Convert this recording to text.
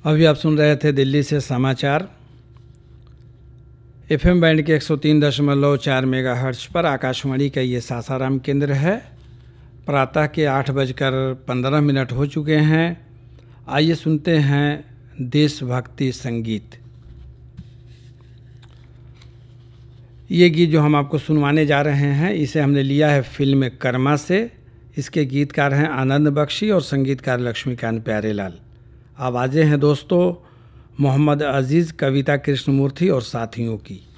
अभी आप सुन रहे थे दिल्ली से समाचार। एफएम बैंड के 103.4 मेगाहर्ट्ज पर आकाशवाणी का ये सासाराम केंद्र है। प्रातः के 8:15 हो चुके हैं। आइए सुनते हैं देशभक्ति संगीत। ये गीत जो हम आपको सुनवाने जा रहे हैं इसे हमने लिया है फिल्म कर्मा से। इसके गीतकार हैं आनंद बख्शी और संगीतकार लक्ष्मीकांत प्यारेलाल। आवाज़ें हैं दोस्तों मोहम्मद अजीज़, कविता कृष्णमूर्ति और साथियों की।